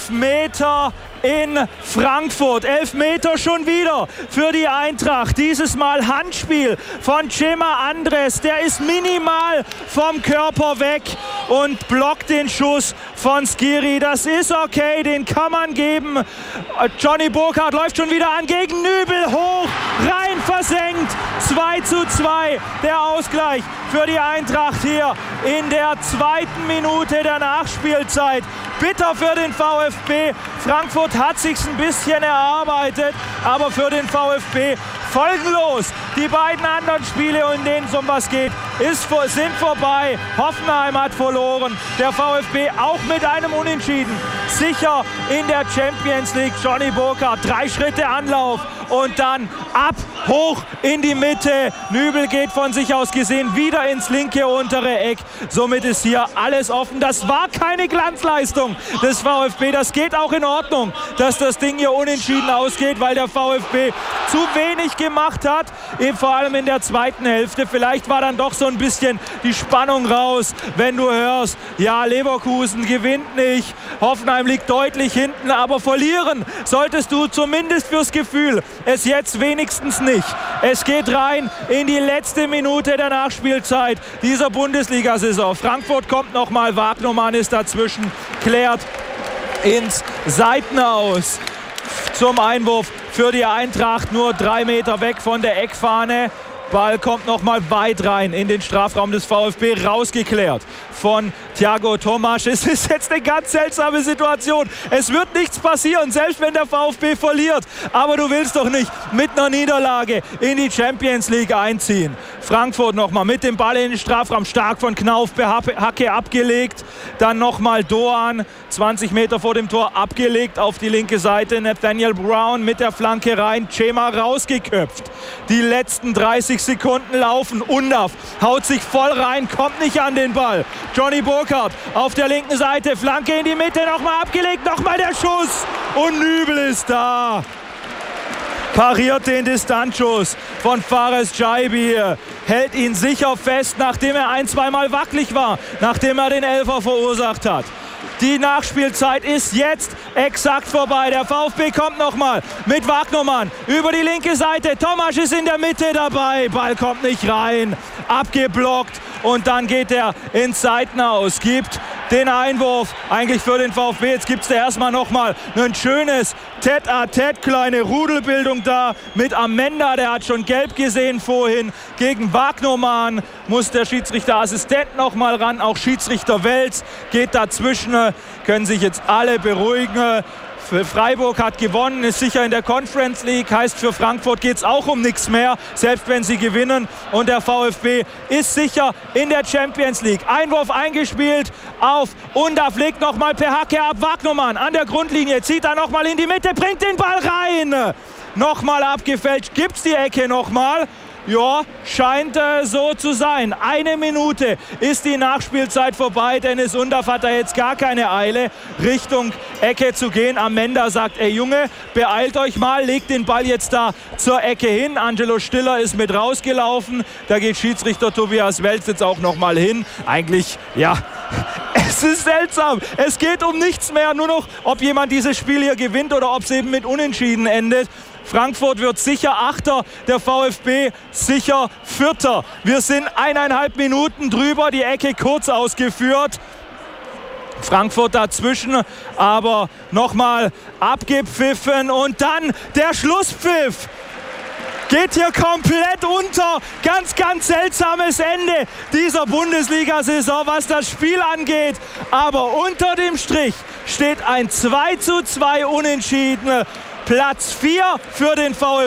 Elfmeter in Frankfurt. Elfmeter schon wieder für die Eintracht. Dieses Mal Handspiel von Cema Andres. Der ist minimal vom Körper weg und blockt den Schuss von Skiri. Das ist okay, den kann man geben. Johnny Burkhardt läuft schon wieder an gegen Nübel. Hoch, rein, versenkt. 2:2 der Ausgleich für die Eintracht hier in der 2. Minute der Nachspielzeit. Bitter für den VfB. Frankfurt hat sich's ein bisschen erarbeitet, aber für den VfB folgenlos. Die beiden anderen Spiele, in denen es um was geht, sind vorbei. Hoffenheim hat verloren. Der VfB auch mit einem Unentschieden. Sicher in der Champions League. Johnny Burkhardt, 3 Schritte Anlauf und dann ab, hoch in die Mitte. Nübel geht von sich aus gesehen wieder ins linke untere Eck. Somit ist hier alles offen. Das war keine Glanzleistung des VfB. Das geht auch in Ordnung, dass das Ding hier unentschieden ausgeht, weil der VfB zu wenig gemacht hat, eben vor allem in der zweiten Hälfte. Vielleicht war dann doch so ein bisschen die Spannung raus, wenn du hörst, ja, Leverkusen gewinnt nicht, Hoffenheim liegt deutlich hinten, aber verlieren solltest du zumindest fürs Gefühl es jetzt wenigstens nicht. Es geht rein in die letzte Minute der Nachspielzeit dieser Bundesliga-Saison. Frankfurt kommt nochmal, Wagnermann ist dazwischen, klärt ins Seitenaus zum Einwurf für die Eintracht, nur 3 Meter weg von der Eckfahne. Ball kommt nochmal weit rein in den Strafraum des VfB, rausgeklärt von Thiago Tomasch. Es ist jetzt eine ganz seltsame Situation. Es wird nichts passieren, selbst wenn der VfB verliert. Aber du willst doch nicht mit einer Niederlage in die Champions League einziehen. Frankfurt nochmal mit dem Ball in den Strafraum, stark von Knauf per Hacke abgelegt. Dann nochmal Doan, 20 Meter vor dem Tor abgelegt auf die linke Seite. Nathaniel Brown mit der Flanke rein, Cema rausgeköpft. Die letzten 30 Sekunden laufen. Undav haut sich voll rein, kommt nicht an den Ball. Johnny Burkhardt auf der linken Seite, Flanke in die Mitte, nochmal abgelegt, nochmal der Schuss und Nübel ist da. Pariert den Distanzschuss von Fares Jaibi, hält ihn sicher fest, nachdem er 1-2 Mal wackelig war, nachdem er den Elfer verursacht hat. Die Nachspielzeit ist jetzt exakt vorbei. Der VfB kommt nochmal mit Wagnermann über die linke Seite. Tomasch ist in der Mitte dabei. Ball kommt nicht rein. Abgeblockt. Und dann geht er ins Seitenaus. Gibt den Einwurf eigentlich für den VfB. Jetzt gibt es da erstmal nochmal ein schönes Tête-à-Tête, kleine Rudelbildung da mit Amenda. Der hat schon gelb gesehen vorhin. Gegen Wagnermann muss der Schiedsrichterassistent nochmal ran. Auch Schiedsrichter Welz geht dazwischen. Können sich jetzt alle beruhigen. Für Freiburg hat gewonnen, ist sicher in der Conference League, heißt für Frankfurt geht es auch um nichts mehr, selbst wenn sie gewinnen. Und der VfB ist sicher in der Champions League. Einwurf eingespielt auf Undav, legt nochmal per Hacke ab. Wagnermann an der Grundlinie, zieht da nochmal in die Mitte, bringt den Ball rein. Nochmal abgefälscht, gibt's die Ecke nochmal. Ja, scheint so zu sein. 1 Minute ist die Nachspielzeit vorbei. Dennis Undav hat da jetzt gar keine Eile, Richtung Ecke zu gehen. Amenda sagt, ey Junge, beeilt euch mal, legt den Ball jetzt da zur Ecke hin. Angelo Stiller ist mit rausgelaufen. Da geht Schiedsrichter Tobias Welz jetzt auch noch mal hin. Eigentlich, ja, es ist seltsam. Es geht um nichts mehr. Nur noch, ob jemand dieses Spiel hier gewinnt oder ob es eben mit Unentschieden endet. Frankfurt wird sicher Achter, der VfB sicher Vierter. Wir sind 1,5 Minuten drüber, die Ecke kurz ausgeführt. Frankfurt dazwischen, aber nochmal abgepfiffen und dann der Schlusspfiff. Geht hier komplett unter. Ganz, ganz seltsames Ende dieser Bundesliga-Saison, was das Spiel angeht. Aber unter dem Strich steht ein 2:2 Unentschieden. Platz 4 für den VfB.